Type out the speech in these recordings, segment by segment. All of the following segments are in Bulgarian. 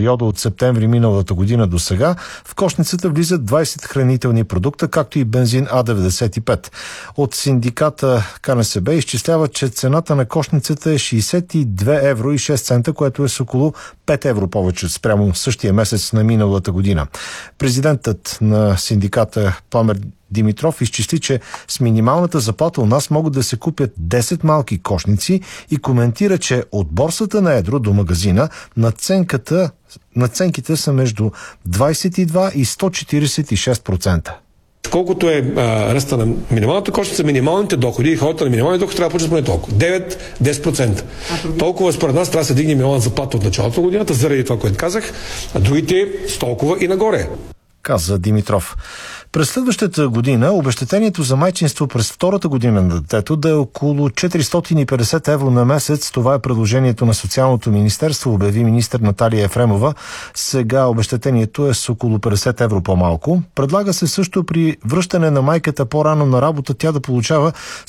периода от септември миналата година до сега в кошницата влизат 20 хранителни продукта, както и бензин А95. От синдиката КНСБ изчислява, че цената на кошницата е 62 евро и 6 цента, което е с около 5 евро повече спрямо същия месец на миналата година. Президентът на синдиката Пламен Димитров изчисли, че с минималната заплата у нас могат да се купят 10 малки кошници и коментира, че от борсата на едро до магазина надценките са между 22 и 146%. Колкото е ръста на минималната кошница, минималните доходи и хората на минималния доход трябва да получат поне толкова. 9-10%. Толкова според нас трябва да се дигне минимална заплата от началото на годината, заради това, което казах, а другите с толкова и нагоре. Каза Димитров. През следващата година обезщетението за майчинство през втората година на детето да е около 450 евро на месец. Това е предложението на Социалното министерство, обяви министър Наталия Ефремова. Сега обезщетението е с около 50 евро по-малко. Предлага се също при връщане на майката по-рано на работа тя да получава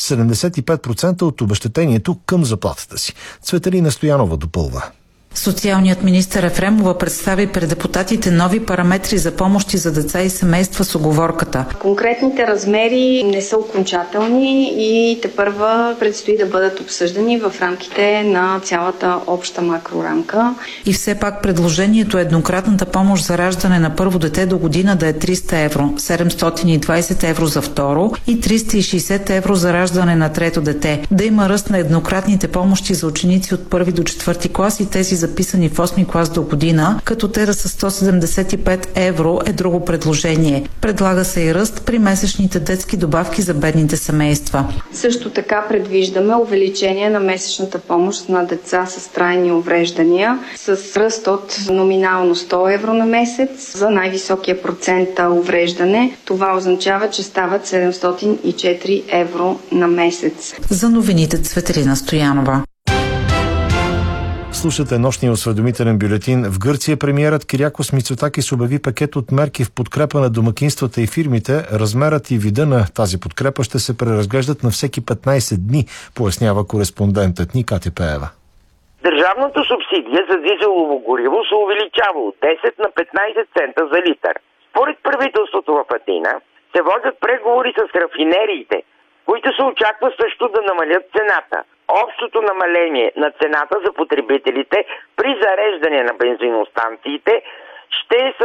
75% от обезщетението към заплатата си. Цветелина Стоянова допълва. Социалният министър Ефремова представи пред депутатите нови параметри за помощи за деца и семейства с уговорката. Конкретните размери не са окончателни и тепърва предстои да бъдат обсъждани в рамките на цялата обща макрорамка. И все пак предложението е еднократната помощ за раждане на първо дете до година да е 300 евро, 720 евро за второ и 360 евро за раждане на трето дете. Да има ръст на еднократните помощи за ученици от първи до четвърти клас и тези записани в 8 клас до година, като те да са 175 евро е друго предложение. Предлага се и ръст при месечните детски добавки за бедните семейства. Също така предвиждаме увеличение на месечната помощ на деца с трайни увреждания с ръст от номинално 100 евро на месец. За най-високия процент увреждане това означава, че стават 704 евро на месец. За новините Цветелина Стоянова. Слушате нощния осведомителен бюлетин. В Гърция премиерът Кириакос Мицотакис обяви пакет от мерки в подкрепа на домакинствата и фирмите. Размерът и вида на тази подкрепа ще се преразглеждат на всеки 15 дни, пояснява кореспондентът ни Катя Пеева. Държавната субсидия за дизелово гориво се увеличава от 10 на 15 цента за литър. Според правителството в Атина се водят преговори с рафинериите, които се очаква също да намалят цената. Общото намаление на цената за потребителите при зареждане на бензиностанциите ще е с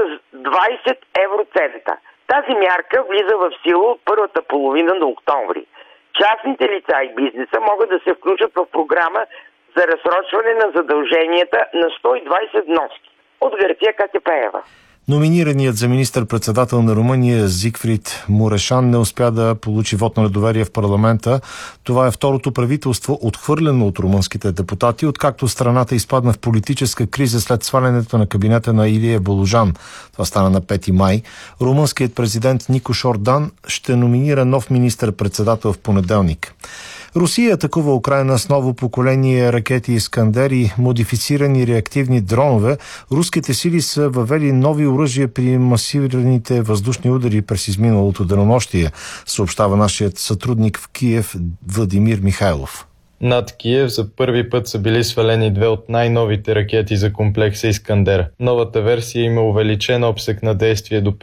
20 евроцента. Тази мярка влиза в сила от първата половина на октомври. Частните лица и бизнеса могат да се включат в програма за разсрочване на задълженията на 120 вноски. От Гърция Катя Пеева. Номинираният за министър-председател на Румъния Зигфрид Мурешан не успя да получи вот на недоверие в парламента. Това е второто правителство, отхвърлено от румънските депутати, откакто страната изпадна в политическа криза след свалянето на кабинета на Илия Болужан. Това стана на 5 май. Румънският президент Никош Ордан ще номинира нов министър-председател в понеделник. Русия атакува Украйна с ново поколение ракети Искандер и модифицирани реактивни дронове. Руските сили са въвели нови оръжия при масираните въздушни удари през изминалото денонощие, съобщава нашият сътрудник в Киев Владимир Михайлов. Над Киев за първи път са били свалени две от най-новите ракети за комплекса Искандер. Новата версия има увеличен обсек на действие до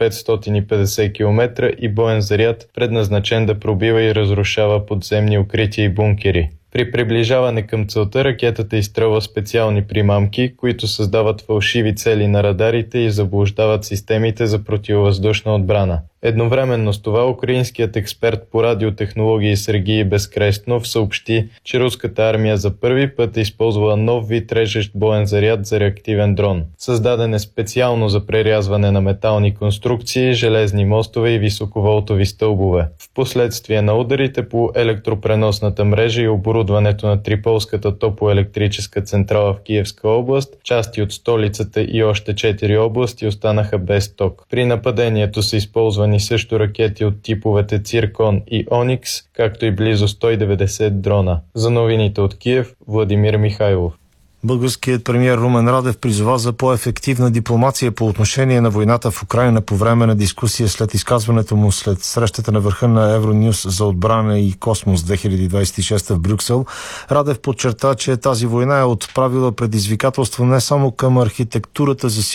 550 км и боен заряд, предназначен да пробива и разрушава подземни укрития и бункери. При приближаване към целта ракетата изстрелва специални примамки, които създават фалшиви цели на радарите и заблуждават системите за противовъздушна отбрана. Едновременно с това украинският експерт по радиотехнологии Сергей Безкрестнов съобщи, че руската армия за първи път е използвала нов вид режещ боен заряд за реактивен дрон. Създаден е специално за прерязване на метални конструкции, железни мостове и високоволтови стълбове. Впоследствие на ударите по електропреносната мрежа и оборудването на Триполската топлоелектрическа централа в Киевска област, части от столицата и още 4 области останаха без ток. При нападението са използвани също ракети от типовете Циркон и Оникс, както и близо 190 дрона. За новините от Киев, Владимир Михайлов. Българският премиер Румен Радев призова за по-ефективна дипломация по отношение на войната в Украйна по време на дискусия след изказването му след срещата на върха на Евронюс за отбрана и космос 2026 в Брюксел. Радев подчерта, че тази война е отправила предизвикателство не само към архитектурата за